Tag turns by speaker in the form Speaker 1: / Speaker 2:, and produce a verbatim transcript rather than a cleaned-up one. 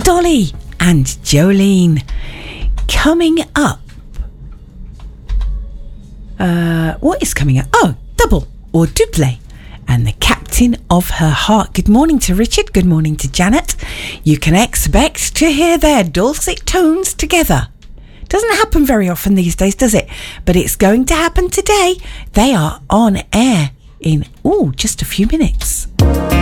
Speaker 1: Dolly and Jolene. Coming up. Uh, what is coming up? Oh, double or double. And the captain of her heart. Good morning to Richard. Good morning to Janet. You can expect to hear their dulcet tones together. Doesn't happen very often these days, does it? But it's going to happen today. They are on air in, oh, just a few minutes.